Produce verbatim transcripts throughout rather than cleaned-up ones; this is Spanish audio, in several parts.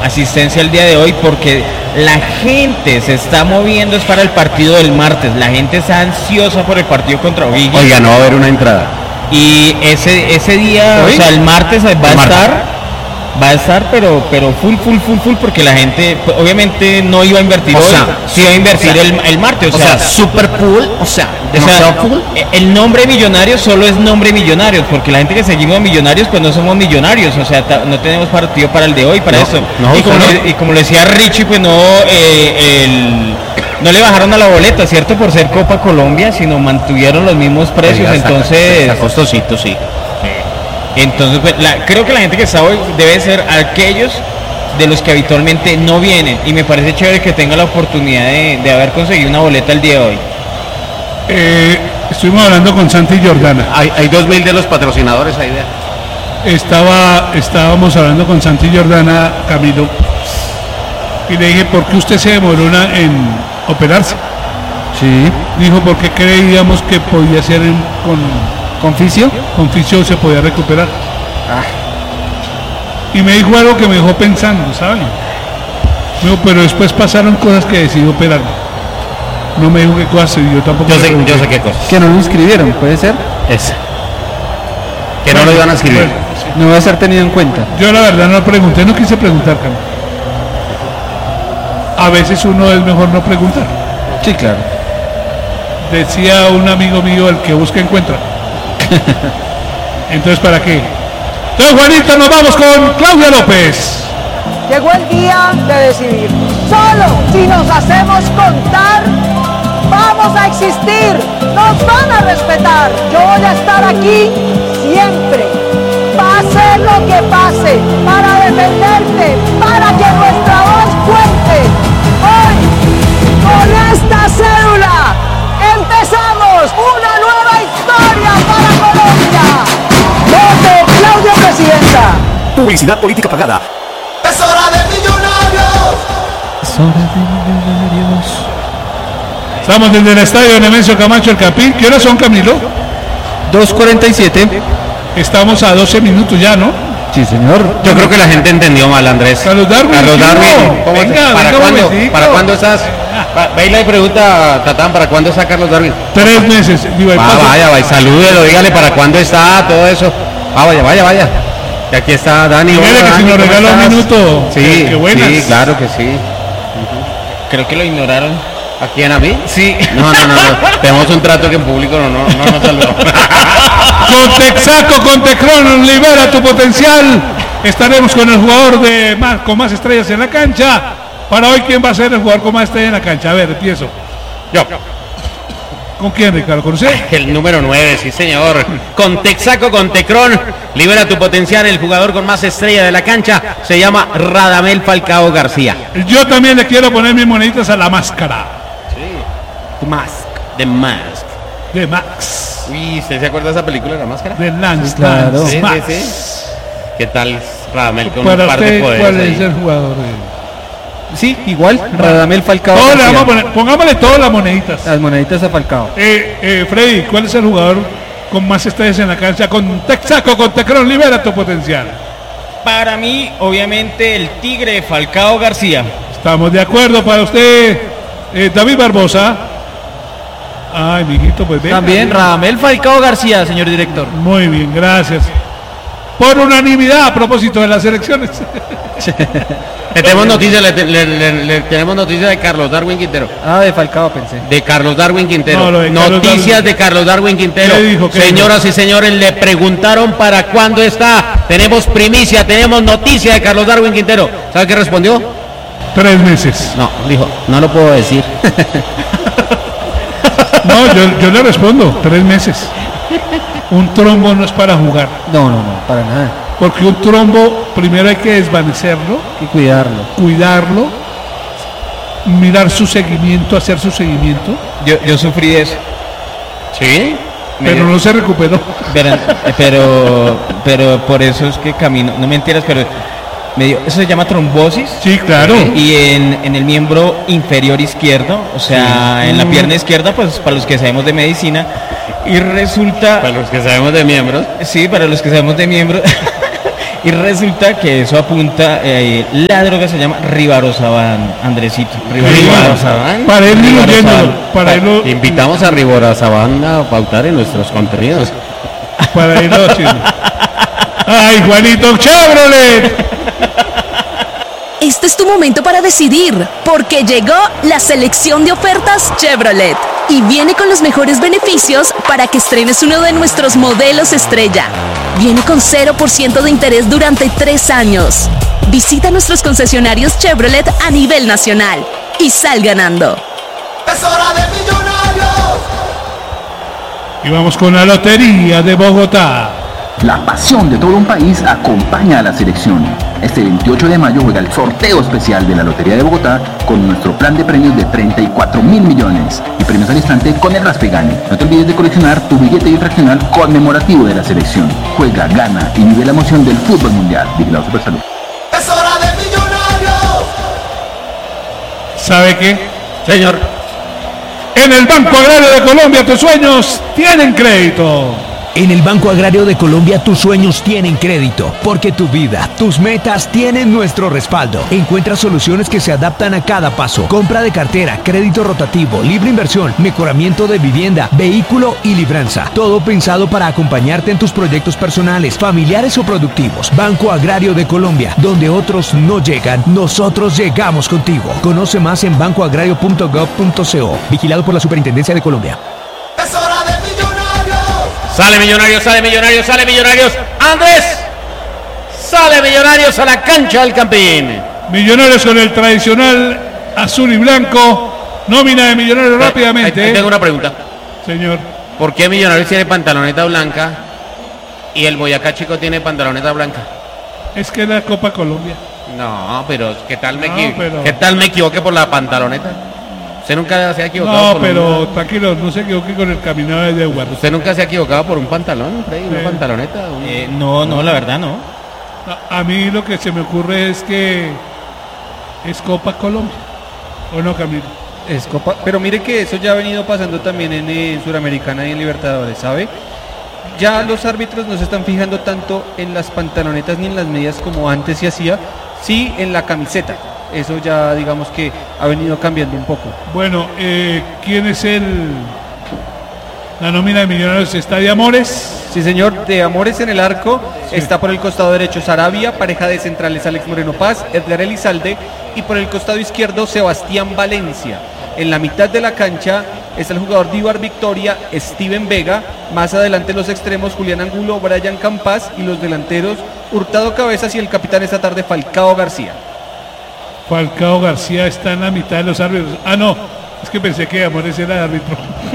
asistencia el día de hoy porque la gente se está moviendo es para el partido del martes. La gente está ansiosa por el partido contra O'Higgins. Oiga, no va a haber una entrada. Y ese ese día, ¿hoy? O sea, el martes va a el estar, martes. va a estar, pero pero full, full, full, full, porque la gente, pues, obviamente no iba a invertir o hoy, sea, sí iba a invertir o sea, el, el martes, o, o sea, sea, super pool, o sea, demasiado o sea, pool. El nombre Millonarios solo es nombre Millonarios, porque la gente que seguimos Millonarios, pues no somos Millonarios, o sea, ta, no tenemos partido para el de hoy, para no, eso. No, y, como no. le, y como le decía Richie, pues no, eh, el... no le bajaron a la boleta, ¿cierto? Por ser Copa Colombia, sino mantuvieron los mismos precios. Oiga, está, entonces... Está costosito, sí. Entonces, pues, la, creo que la gente que está hoy debe ser aquellos de los que habitualmente no vienen. Y me parece chévere que tenga la oportunidad de, de haber conseguido una boleta el día de hoy. Eh, estuvimos hablando con Santi Jordana. Hay, hay dos mil de los patrocinadores ahí. De... Estaba, estábamos hablando con Santi Jordana, Camilo. Y le dije, ¿por qué usted se demoró una, en operarse? Sí. Dijo, porque creíamos que podía ser en, con, ¿Con fisio? Con fisio se podía recuperar. Ah. Y me dijo algo que me dejó pensando, ¿saben? Me dijo, pero después pasaron cosas que decidí operarme. No me dijo qué cosas, yo tampoco. Yo sé, yo sé qué cosas. Que no lo inscribieron, ¿puede ser? Esa. Que bueno, no lo iban a escribir. Bueno, sí. No va a ser tenido en cuenta. Yo la verdad no pregunté, no quise preguntar, Camilo. A veces uno es mejor no preguntar. Sí, claro. Decía un amigo mío, el que busca encuentra. Entonces, ¿para qué? Entonces, Juanito, nos vamos con Claudia López. Llegó el día de decidir. Solo si nos hacemos contar, vamos a existir. Nos van a respetar. Yo voy a estar aquí siempre. Pase lo que pase, para defenderte, para que nuestra voz cuente. Hoy, con esta cédula, empezamos una nueva historia para Colombia. Vote Claudia Presidenta. Publicidad política pagada. ¡Es hora de Millonarios! Es hora de Millonarios. Estamos desde el estadio Nemesio Camacho El Campín. ¿Qué horas son, Camilo? dos cuarenta y siete. Estamos a doce minutos ya, ¿no? Sí, señor. Yo creo que la gente entendió mal, Andrés. Carlos Darwin. Carlos Darwin. ¿Cómo venga, ¿Para, venga, cuándo? momentico. ¿Para cuándo estás? Baila y pregunta, Tatán, ¿para cuándo está Carlos Darwin? Tres meses. Digo, Va, vaya, vaya, salúdelo, dígale para cuándo está, todo eso. Ah, vaya, vaya, vaya. Y aquí está Dani. Mire que si nos regala un minuto. Sí, qué, qué buenas. sí, claro que sí. Creo que lo ignoraron. ¿A quién, a mí? Sí. No, no, no, no. Tenemos un trato que en público no, no, no nos saludó. Con Texaco, con Tecron, libera tu potencial. Estaremos con el jugador de más, con más estrellas en la cancha. Para hoy, ¿quién va a ser el jugador con más estrellas en la cancha? A ver, empiezo. Yo. ¿Con quién, Ricardo? ¿Con usted? El número nueve, sí señor. Con Texaco, con Tecron, libera tu potencial. El jugador con más estrella de la cancha se llama Radamel Falcao García. Yo también le quiero poner mis moneditas a la máscara. The Mask. The Mask. De Max. Uy, ¿usted se acuerda de esa película de la máscara? De Lance. Sí, claro. Lance, Sí, Max. sí, sí. ¿Qué tal Radamel con Para un par de usted, poderes ¿cuál ahí? es el jugador? de- Sí, igual. Radamel Falcao. Todo le García. vamos a poner- pongámosle todas las moneditas. Las moneditas a Falcao. Eh, eh, Freddy, ¿cuál es el jugador con más estrellas en la cancha? Con Texaco, con Tecron, libera tu potencial. Para mí, obviamente, el Tigre Falcao García. Estamos de acuerdo para usted, eh, David Barbosa. Ay, mijito, pues venga. También Radamel Falcao García, señor director. Muy bien, gracias. Por unanimidad a propósito de las elecciones. Le tenemos noticias, le, le- le- le tenemos noticias de Carlos Darwin Quintero. Ah, de Falcao pensé. De Carlos Darwin Quintero. No, lo de Carlos Noticias Darwin. de Carlos Darwin Quintero. ¿Qué dijo? ¿Qué Señoras y señores, le preguntaron para cuándo está. Tenemos primicia, tenemos noticia de Carlos Darwin Quintero. ¿Sabe qué respondió? Tres meses. No, dijo, no lo puedo decir. No, yo, yo le respondo, tres meses. Un trombo no es para jugar. No, no, no, para nada. Porque un trombo, primero hay que desvanecerlo, Hay que cuidarlo. cuidarlo, mirar su seguimiento, hacer su seguimiento, Yo, yo sufrí de eso. ¿Sí? pero no se recuperó. Pero, pero, pero por eso es que camino, no mentiras, pero me dio, eso se llama trombosis. Sí, claro. Y en, en el miembro inferior izquierdo, o sea, en la pierna izquierda, pues para los que sabemos de medicina, y resulta, Para los que sabemos de miembros. sí, para los que sabemos de miembros, Y resulta que eso apunta, eh, la droga se llama Rivaroxaban, Andresito. Rivaroxaban. Para él diluyéndolo, para él lo- Invitamos a Rivaroxaban a pautar en nuestros contenidos. para irlo haciendo. Ay, Juanito Chevrolet. Este es tu momento para decidir, porque llegó la selección de ofertas Chevrolet y viene con los mejores beneficios para que estrenes uno de nuestros modelos estrella. Viene con cero por ciento de interés durante tres años. Visita nuestros concesionarios Chevrolet a nivel nacional y sal ganando. Es hora de Millonarios. Y vamos con la Lotería de Bogotá. La pasión de todo un país acompaña a la selección. Este veintiocho de mayo juega el sorteo especial de la Lotería de Bogotá con nuestro plan de premios de treinta y cuatro mil millones y premios al instante con el Raspe y Gane. No te olvides de coleccionar tu billete infraccional conmemorativo de la selección. Juega, gana y vive la emoción del fútbol mundial. Vigilado Supersalud. Es hora de Millonarios. ¿Sabe qué? Señor. En el Banco Agrario de Colombia tus sueños tienen crédito. En el Banco Agrario de Colombia tus sueños tienen crédito, porque tu vida, tus metas tienen nuestro respaldo. Encuentra soluciones que se adaptan a cada paso. Compra de cartera, crédito rotativo, libre inversión, mejoramiento de vivienda, vehículo y libranza. Todo pensado para acompañarte en tus proyectos personales, familiares o productivos. Banco Agrario de Colombia, donde otros no llegan, nosotros llegamos contigo. Conoce más en banco agrario punto gov punto co. Vigilado por la Superintendencia de Colombia. Es hora de Millonarios. Sale Millonarios, sale Millonarios, sale Millonarios. Andrés. Sale Millonarios a la cancha del Campín. Millonarios con el tradicional azul y blanco. Nómina de Millonarios rápidamente. Ahí- ahí tengo una pregunta. Señor. ¿Por qué Millonarios tiene pantaloneta blanca y el Boyacá Chico tiene pantaloneta blanca? Es que es la Copa Colombia. No, pero ¿qué tal me, No, equi- pero- ¿qué tal me equivoqué por la pantaloneta? Usted nunca se ha equivocado No, por pero un... tranquilo, no se equivoque con el caminado de Edward. ¿Usted nunca se ha equivocado por un pantalón, Freddy? ¿Una Sí. pantaloneta? Un- Eh, no, no, la verdad no. A, a mí lo que se me ocurre es que es Copa Colombia. ¿O no, Camilo? Es Copa, pero mire que eso ya ha venido pasando también en, eh, Suramericana y en Libertadores, ¿sabe? Ya los árbitros no se están fijando tanto en las pantalonetas ni en las medias como antes se hacía, sí en la camiseta. Eso ya digamos que ha venido cambiando un poco. Bueno, eh, ¿quién es el la nómina de Millonarios? ¿Está de Amores? Sí, señor, de Amores en el arco, está por el costado derecho Sarabia, pareja de centrales Alex Moreno Paz, Edgar Elizalde, y por el costado izquierdo Sebastián Valencia. En la mitad de la cancha está el jugador Díbar Victoria, Steven Vega, más adelante los extremos Julián Angulo, Brian Campas, y los delanteros Hurtado Cabezas y el capitán esta tarde Falcao García. Falcao García está en la mitad de los árbitros. Ah, no, es que pensé que Amores era el árbitro.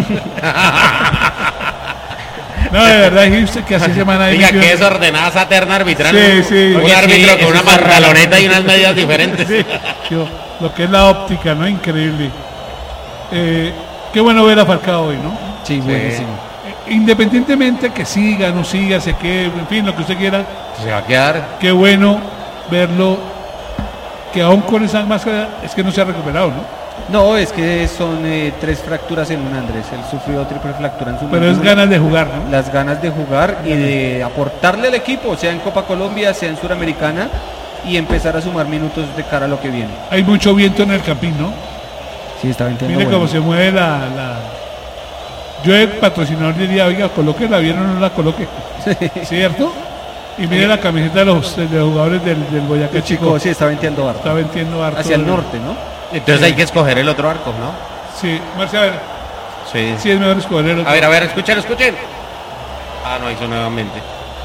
No, de verdad, dijiste que hace semana... Diga que es ordenada esa terna arbitral. Sí, sí. Un Oye, árbitro sí, con una eso es pantaloneta raro. y unas medias diferentes. Sí, yo, lo que es la óptica, ¿no? Increíble. Eh, qué bueno ver a Falcao hoy, ¿no? Sí, buenísimo. Eh, Independientemente que siga, no siga, se quede, en fin, lo que usted quiera. Se va a quedar. Qué bueno verlo, que aún con esa máscara es que no se ha recuperado, ¿no? No, es que son eh, tres fracturas en un Andrés. Él sufrió triple fractura en su Pero es mandíbula. ganas de jugar, ¿no? Las ganas de jugar y de aportarle al equipo, sea en Copa Colombia, sea en Suramericana, y empezar a sumar minutos de cara a lo que viene. Hay mucho viento en el Campín, ¿no? Sí, está venteando Mire bueno. cómo se mueve la, la... Yo el patrocinador diría, oiga, coloque la bien o no la coloque. ¿Cierto? Y mire la camiseta de los, de los jugadores del, del Boyacá El Chico. chico, sí, está venteando harto. Está ventiendo harto. Hacia el norte, ¿no? Entonces hay que escoger el otro arco, ¿no? Sí, Marcia, a ver. Sí. Sí, es mejor escoger el otro. A ver, a ver, escuchen, escuchen. Ah, no, hizo nuevamente.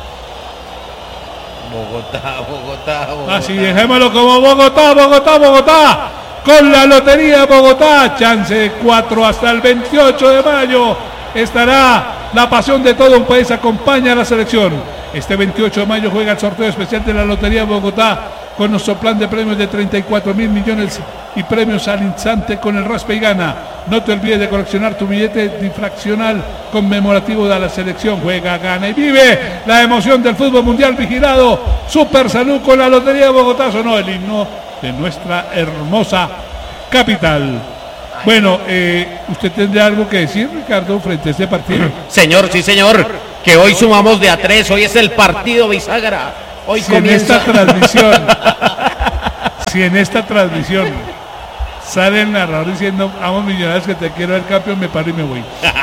Bogotá, Bogotá, Bogotá. Así dejémoslo como Bogotá, Bogotá, Bogotá. Con la Lotería Bogotá, chance cuatro hasta el veintiocho de mayo. Estará la pasión de todo un país, acompaña a la selección. Este veintiocho de mayo juega el sorteo especial de la Lotería Bogotá con nuestro plan de premios de treinta y cuatro mil millones y premios al instante con el Raspe y Gana. No te olvides de coleccionar tu billete difraccional conmemorativo de la selección. Juega, gana y vive la emoción del fútbol mundial. Vigilado Super Salud con la Lotería de Bogotá. Sonó el himno de nuestra hermosa capital. Bueno, eh, ¿usted tendrá algo que decir, Ricardo, frente a este partido? Señor, sí señor, que hoy sumamos de a tres, hoy es el partido bisagra. Hoy si en comienza. esta transmisión, si en esta transmisión sale el narrador diciendo, vamos Millonarios que te quiero ver campeón, me paro y me voy.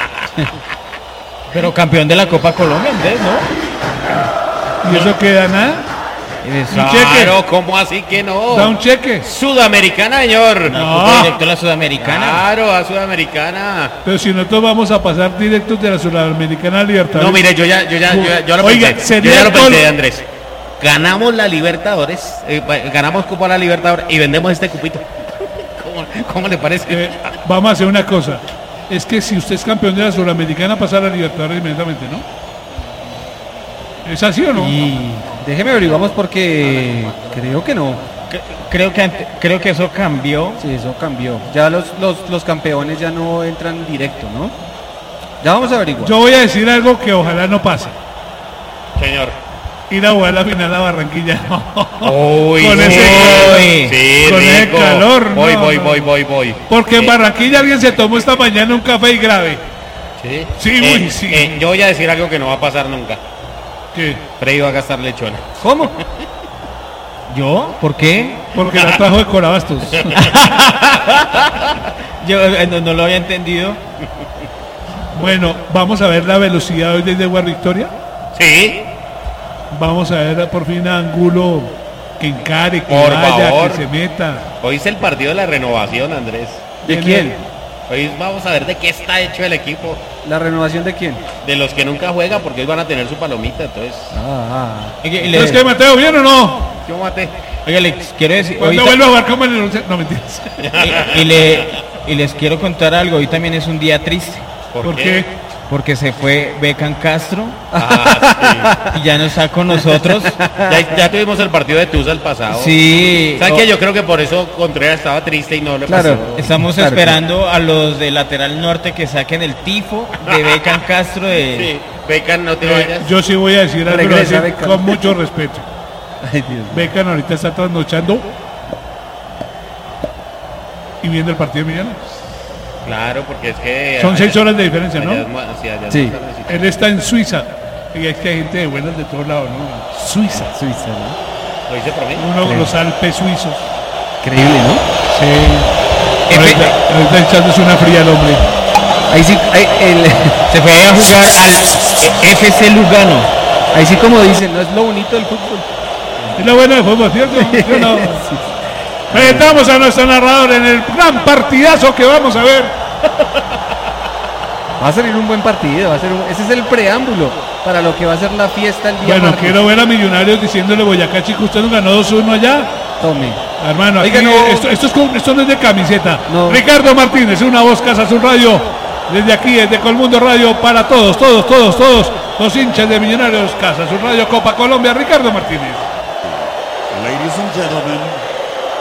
Pero campeón de la Copa Colombia, Andrés, ¿no? ¿Y eso queda nada? Eso. Un cheque. Claro, ¿cómo así que no? Da un cheque. Sudamericana, señor. No. Directo a la Sudamericana. Claro, a Sudamericana. Pero si nosotros vamos a pasar directos de la Sudamericana a Libertadores. No, mire, yo ya, yo ya, yo ya, yo lo Oiga, pensé. sería Yo ya lo el col- pensé, Andrés. Ganamos la Libertadores, eh, ganamos cupo a la Libertadores y vendemos este cupito. ¿Cómo, cómo le parece? Eh, vamos a hacer una cosa. Es que si usted es campeón de la Sudamericana, pasa a la Libertadores inmediatamente, ¿no? ¿Es así o no? Y déjeme averiguamos porque creo que no. Creo que ante- creo que eso cambió. Sí, eso cambió. Ya los, los, los campeones ya no entran directo, ¿no? Ya vamos a averiguar. Yo voy a decir algo que ojalá no pase. Señor. Ir a jugar la final a Barranquilla. Uy, con sí, ese, sí, con ese rico. calor. Voy, no, voy, no. voy, voy, voy. Porque en Eh, Barranquilla alguien se tomó esta mañana un café y grave. Sí, Sí, Eh, uy, sí. eh, yo voy a decir algo que no va a pasar nunca. ¿Qué? Freddy va a gastar lechona. ¿Cómo? ¿Yo? ¿Por qué? Porque la trajo de Corabastos. Yo eh, no, no lo había entendido. Bueno, vamos a ver la velocidad hoy desde Guar Victoria. Sí. Vamos a ver por fin a Angulo que encare, que Por vaya, favor. que se meta. Hoy es el partido de la renovación, Andrés. ¿De quién? Hoy vamos a ver de qué está hecho el equipo. ¿La renovación de quién? De los que nunca juegan, porque hoy van a tener su palomita, entonces. Ah, Oiga, y Entonces, le- ¿qué, Mateo? ¿Bien o no? Yo mate. oiga, les quiero decir. ¿Cuándo ahorita- vuelve a jugar como en el once? No, mentiras. y, y le, y les quiero contar algo. Hoy también es un día triste. ¿Por, ¿Por qué? qué? Porque se fue Beckham Castro Ah, y ya no está con nosotros. sí. ya, ya tuvimos el partido de Tusa el pasado. Sí. ¿Sabes o- qué? Yo creo que por eso Contreras estaba triste y no le Claro. pasó. Estamos Claro, esperando a los de lateral norte que saquen el tifo de Beckham Castro de. Sí, Beckham, no te Eh, vayas. yo sí voy a decir algo Regresa, así, Beckham. con mucho respeto. Ay, Dios mío. Beckham ahorita está trasnochando y viendo el partido de Millonarios. Claro, porque es que... Son allá- seis horas de diferencia, ¿no? allá es ma- sí, allá es Sí. más tardecito. Él está en Suiza. Y es que hay gente de buenas de todos lados, ¿no? Suiza. Suiza, ¿no? Lo hice por mí. Uno Sí. los Alpes suizos. Increíble, ¿no? Sí. Efe- Ahorita, ahorita echándose una fría al hombre. Ahí sí, ahí, el- Se fue a jugar al F C Lugano. ahí sí como dicen, no es lo bonito del fútbol. Es lo bueno del fútbol, ¿cierto? ¿Sí o no? Presentamos a nuestro narrador en el gran partidazo que vamos a ver. Va a salir un buen partido, va a ser un- ese es el preámbulo para lo que va a ser la fiesta el día Bueno, martes. quiero ver a Millonarios diciéndole Boyacá, chico, usted nos ganó dos uno allá. Tome. Hermano, aquí, Oiga, no. esto, esto, es con- esto no es de camiseta. No. Ricardo Martínez, una voz Casa Azul Radio. Desde aquí, desde Colmundo Radio, para todos, todos, todos, todos los hinchas de Millonarios, Casa Azul Radio, Copa Colombia, Ricardo Martínez. Ladies and gentlemen,